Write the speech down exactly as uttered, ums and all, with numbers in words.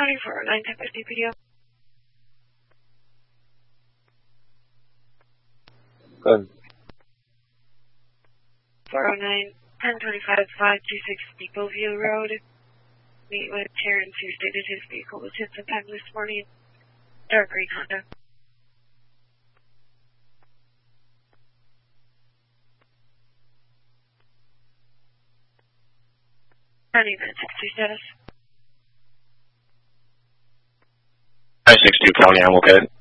County for nine ten fifty P D O. Go ahead. four oh nine, ten twenty-five, five two six Depot View Road. Meet with Terrence, who stated his vehicle was hit sometime this morning. Dark green Honda. County nine sixty status. nine sixty-two County, I'm okay.